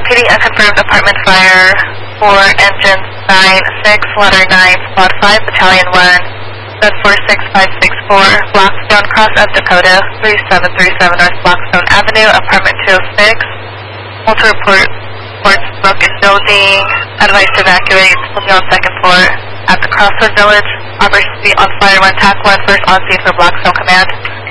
PD unconfirmed apartment fire for engine 96, letter 9, squad 5, battalion 1, 746564, Blackstone, Cross of Dakota, 3737 North Blackstone Avenue, apartment 206. Multiple reports broken building, advised to evacuate, will be on second floor at the Crossroad Village. Operation be on fire when TAC 1 first on scene for Blackstone Command.